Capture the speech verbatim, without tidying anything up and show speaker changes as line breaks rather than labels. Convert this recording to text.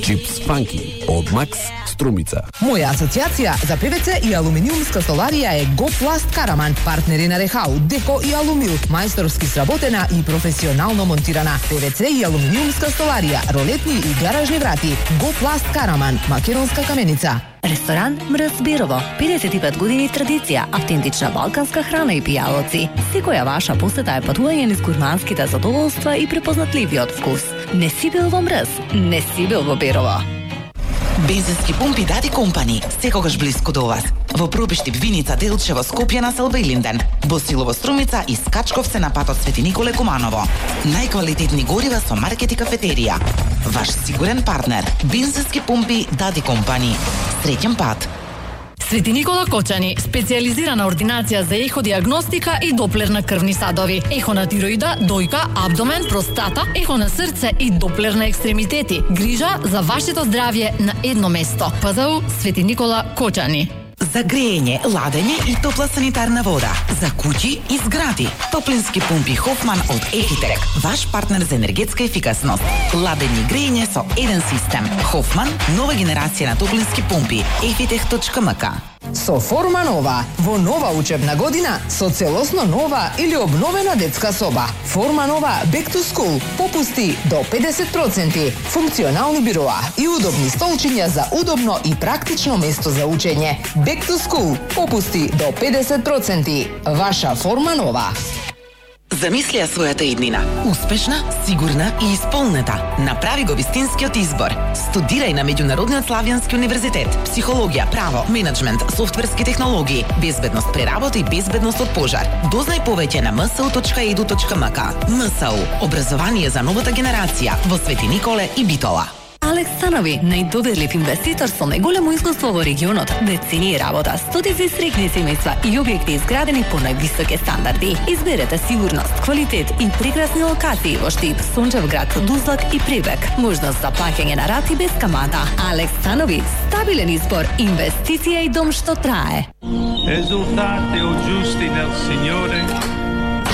Чипс Фанки од Макс Струмица.
Моја асоциација за ПВЦ и алуминиумска столарија е Гопласт Караман, партнери на Рехау, Деко и Алумил, мајсторски сработена и професионално монтирана. ПВЦ и алуминиумска столарија, ролетни и гаражни врати. Гопласт Караман, македонска каменица.
Ресторан Мрз Бирово, педесет и пет години традиција, автентична балканска храна и пијалоци. Секоја ваша посета е патување низ гурманските задоволства и препознатливиот вкус. Не си бил во Мрз, не си бил во Бирово.
Бензински пумпи Дади Компани, секогаш блиску до вас. Во Пробиштип, Виница, Делчево, Скопје, Населба и Линден. Босилово, Струмица и Скачковце на патот Свети Николе Куманово. Најквалитетни горива со маркет и кафетерија. Ваш сигурен партнер. Бензински пумпи Дади Компани. Среќен пат.
Свети Никола Кочани, специјализирана ординација за еходиагностика и доплер на крвни садови, ехо на тироида, дојка, абдомен, простата, ехо на срце и доплер на екстремитети. Грижа за вашето здравје на едно место. ПЗУ Свети Никола Кочани.
За грејење, ладење и топла санитарна вода. За куќи и згради. Топлински пумпи Хофман од Ефитек. Ваш партнер за енергетска ефикасност. Ладење и грејење со еден систем. Хофман, нова генерација на топлински пумпи. ефитек точка ем ка.
Со форма нова, во нова учебна година, со целосно нова или обновена детска соба. Форма нова Back to School, попусти до педесет проценти, функционални бироа и удобни столчиња за удобно и практично место за учење. Back to School, попусти до педесет проценти. Ваша форма нова.
Замисли ја својата иднина. Успешна, сигурна и исполнета. Направи го вистинскиот избор. Студирај на Меѓународниот Славјански универзитет. Психологија, право, менеджмент, софтверски технологии, безбедност при работа и безбедност од пожар. Дознај повеќе на ем ес у точка е ду точка ем ка. ем ес у. Образование за новата генерација во Свети Николе и Битола.
Алекс Станови, најдоверлив инвеститор со најголемо искуство во регионот, децении работа, стотици среќни семејства и објекти изградени по највисоки стандарди. Изберете сигурност, квалитет и прекрасни локации во Штип, Сончевград, Тузлак и Прибек. Можност за плаќање на рати без камата. Алекс Станови, стабилен избор, инвестиција и дом што трае.
Esultate o giusti nel Signore